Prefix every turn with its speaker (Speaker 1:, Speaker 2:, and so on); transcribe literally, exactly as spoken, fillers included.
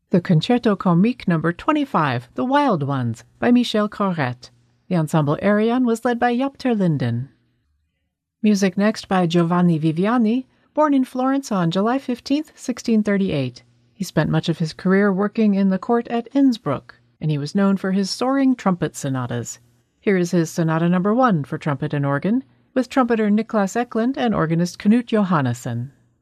Speaker 1: The Concerto Comique number twenty-five, The Wild Ones, by Michel Corrette. The ensemble Arion was led by Jaap ter Linden. Music next by Giovanni Viviani, born in Florence on July fifteenth, sixteen thirty-eight. He spent much of his career working in the court at Innsbruck, and he was known for his soaring trumpet sonatas. Here is his Sonata number one for trumpet and organ, with trumpeter Niklas Eklund and organist Knut Johannesson.